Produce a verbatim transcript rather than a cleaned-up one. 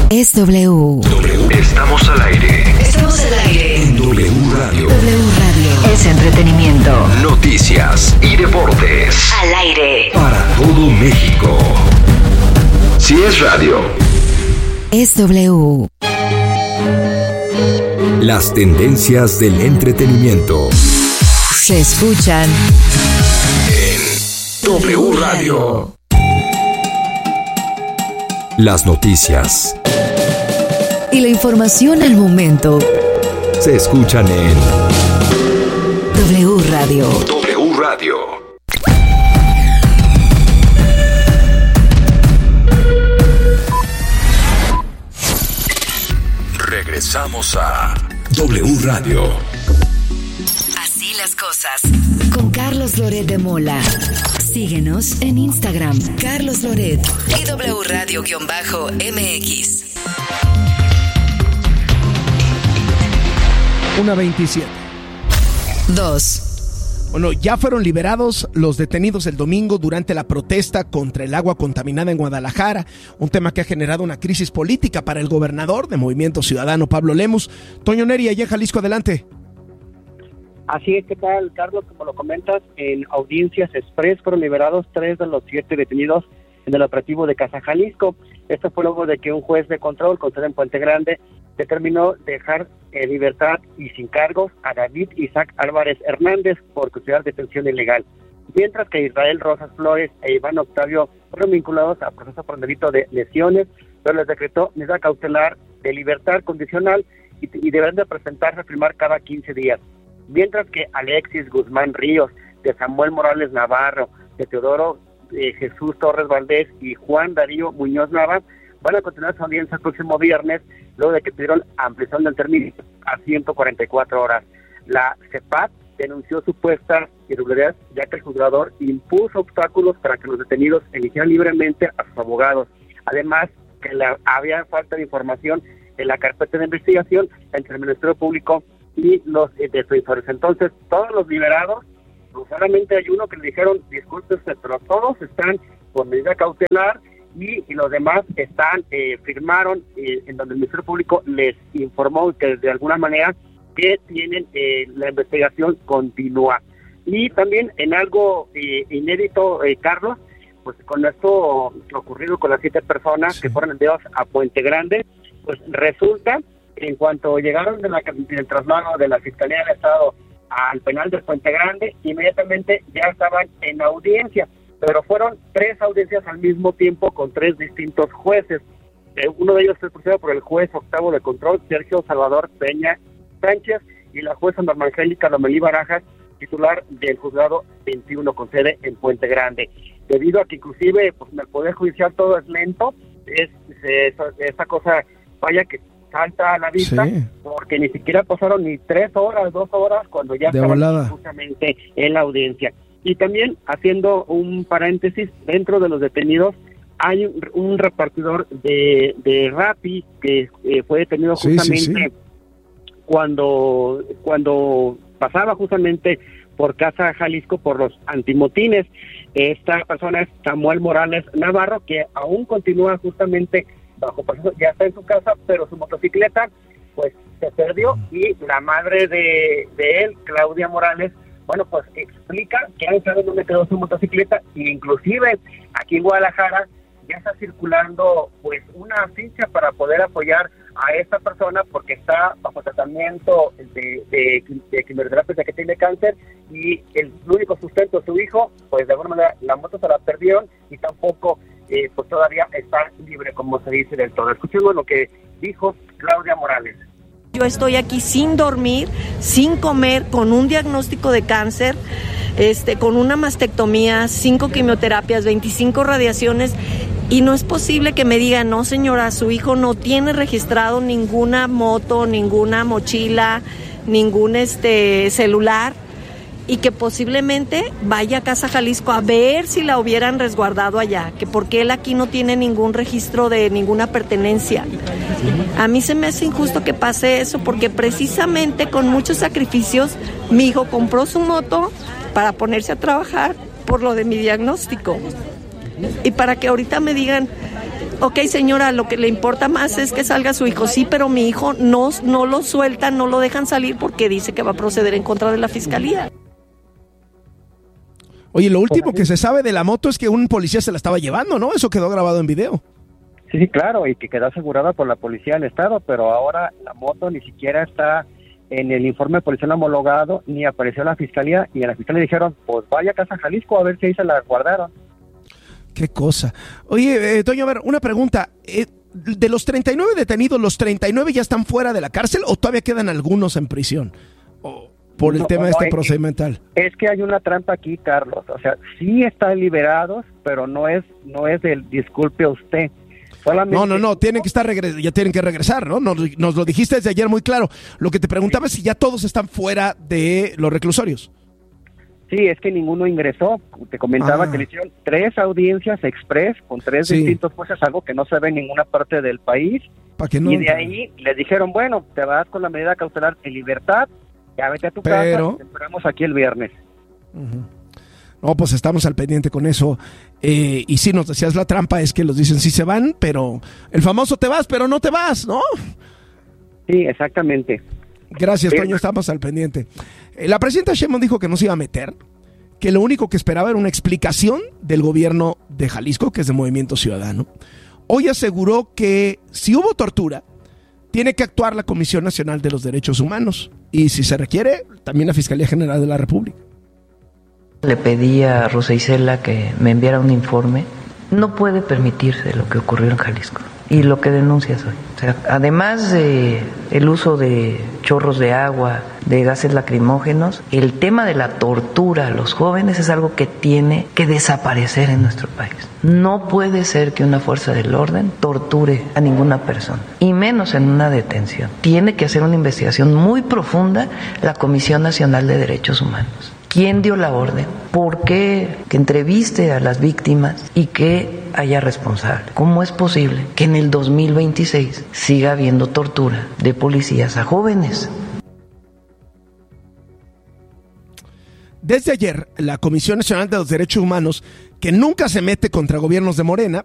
Es W. W. Estamos al aire. Estamos al aire. En W Radio. W Radio. Es entretenimiento. Noticias y deportes. Al aire. Para todo México. Si es radio. Es W. Las tendencias del entretenimiento. Se escuchan en W Radio. Las noticias y la información al momento se escuchan en W Radio. W Radio. Regresamos a W Radio. Así las cosas. Con Carlos Loret de Mola. Síguenos en Instagram, Carlos Loret y W Radio-M X. una veintisiete. dos. Bueno, ya fueron liberados los detenidos el domingo durante la protesta contra el agua contaminada en Guadalajara, un tema que ha generado una crisis política para el gobernador de Movimiento Ciudadano, Pablo Lemus. Toño Neri, allá en Jalisco, adelante. Así es, ¿qué tal, Carlos? Como lo comentas, en audiencias express fueron liberados tres de los siete detenidos en el operativo de Casa Jalisco. Esto fue luego de que un juez de control con sede en Puente Grande determinó dejar en libertad y sin cargos a David Isaac Álvarez Hernández por custodia de detención ilegal, mientras que Israel Rosas Flores e Iván Octavio fueron vinculados a proceso por delito de lesiones, pero les decretó medida cautelar de libertad condicional y, y deberán de presentarse a firmar cada quince días. Mientras que Alexis Guzmán Ríos, de Samuel Morales Navarro, de Teodoro eh, Jesús Torres Valdés y Juan Darío Muñoz Nava van a continuar su audiencia el próximo viernes, luego de que pidieron ampliación del término a ciento cuarenta y cuatro horas. La CEPAT denunció supuestas irregularidades, ya que el juzgador impuso obstáculos para que los detenidos eligieran libremente a sus abogados. Además, que la, había falta de información en la carpeta de investigación entre el Ministerio Público y los eh, defensores. Entonces, todos los liberados, pues solamente hay uno que le dijeron, discúlpense, pero todos están con medida cautelar y, y los demás están, eh, firmaron, eh, en donde el Ministerio Público les informó que de alguna manera que tienen, eh, la investigación continúa. Y también en algo eh, inédito, eh, Carlos, pues con esto ocurrido con las siete personas sí. que fueron enviadas a Puente Grande, pues resulta en cuanto llegaron de la, del traslado de la Fiscalía del Estado al penal de Puente Grande, inmediatamente ya estaban en audiencia, pero fueron tres audiencias al mismo tiempo con tres distintos jueces. Eh, uno de ellos fue producido por el juez octavo de control, Sergio Salvador Peña Sánchez, y la jueza Norma Angélica Lomelí Barajas, titular del juzgado veintiuno con sede en Puente Grande. Debido a que inclusive pues, en el Poder Judicial todo es lento, es, es esa cosa, vaya que salta a la vista, sí. porque ni siquiera pasaron ni tres horas, dos horas, cuando ya de estaban volada. justamente en la audiencia. Y también, haciendo un paréntesis, dentro de los detenidos hay un, un repartidor de, de Rappi que eh, fue detenido sí, justamente sí, sí. cuando cuando pasaba justamente por Casa Jalisco por los antimotines. Esta persona es Samuel Morales Navarro, que aún continúa justamente bajo proceso, ya está en su casa, pero su motocicleta pues se perdió y la madre de, de él, Claudia Morales, bueno, pues explica que no sabe dónde quedó su motocicleta, e inclusive aquí en Guadalajara ya está circulando pues una ficha para poder apoyar a esta persona porque está bajo tratamiento de, de, de quimioterapia, ya que tiene cáncer, y el único sustento de su hijo, pues de alguna manera la moto se la perdieron y tampoco eh, pues todavía está libre, como se dice, del todo. Escuchemos lo que dijo Claudia Morales. Yo estoy aquí sin dormir, sin comer, con un diagnóstico de cáncer, este, con una mastectomía, cinco quimioterapias, veinticinco radiaciones, y no es posible que me digan, no señora, su hijo no tiene registrado ninguna moto, ninguna mochila, ningún este celular, y que posiblemente vaya a Casa Jalisco a ver si la hubieran resguardado allá, que porque él aquí no tiene ningún registro de ninguna pertenencia. A mí se me hace injusto que pase eso, porque precisamente con muchos sacrificios mi hijo compró su moto para ponerse a trabajar por lo de mi diagnóstico. Y para que ahorita me digan Ok, señora, lo que le importa más es que salga su hijo. Sí, pero mi hijo no, no lo sueltan, no lo dejan salir porque dice que va a proceder en contra de la fiscalía. Oye, lo último que se sabe de la moto es que un policía se la estaba llevando, ¿no? Eso quedó grabado en video. Sí, sí, claro, y que quedó asegurada por la policía del estado, pero ahora la moto ni siquiera está en el informe policial homologado, ni apareció la fiscalía, y en la fiscalía dijeron, pues vaya a Casa Jalisco a ver si ahí se la guardaron. Qué cosa. Oye, eh, Toño, a ver, una pregunta. Eh, de los treinta y nueve detenidos, ¿los treinta y nueve ya están fuera de la cárcel o todavía quedan algunos en prisión? O por el no, tema no, este es, procedimental. Es que hay una trampa aquí, Carlos. O sea, sí están liberados, pero no es no es del disculpe a usted. Solamente... No, no, no, tienen que estar regres- ya tienen que regresar, ¿no? Nos, nos lo dijiste desde ayer muy claro. Lo que te preguntaba es si ya todos están fuera de los reclusorios. Sí, es que ninguno ingresó. Te comentaba Ah. que le hicieron tres audiencias express con tres Sí. distintos jueces, algo que no se ve en ninguna parte del país. ¿Para que no? Y de ahí le dijeron, bueno, te vas con la medida cautelar en libertad, ya vete a tu Pero... casa, te esperamos aquí el viernes. Uh-huh. No, pues estamos al pendiente con eso. Eh, y sí, nos decías, la trampa es que los dicen sí se van, pero el famoso te vas, pero no te vas, ¿no? Sí, exactamente. Gracias, Toño, estamos al pendiente. Eh, la presidenta Sheinbaum dijo que no se iba a meter, que lo único que esperaba era una explicación del gobierno de Jalisco, que es de Movimiento Ciudadano. Hoy aseguró que si hubo tortura, tiene que actuar la Comisión Nacional de los Derechos Humanos y, si se requiere, también la Fiscalía General de la República. Le pedí a Rosa Isela que me enviara un informe. No puede permitirse lo que ocurrió en Jalisco y lo que denuncias hoy. O sea, además de el uso de chorros de agua, de gases lacrimógenos, el tema de la tortura a los jóvenes es algo que tiene que desaparecer en nuestro país. No puede ser que una fuerza del orden torture a ninguna persona, y menos en una detención. Tiene que hacer una investigación muy profunda la Comisión Nacional de Derechos Humanos. ¿Quién dio la orden? ¿Por qué? Que entreviste a las víctimas y que haya responsable. ¿Cómo es posible que en el dos mil veintiséis siga habiendo tortura de policías a jóvenes? Desde ayer, la Comisión Nacional de los Derechos Humanos, que nunca se mete contra gobiernos de Morena,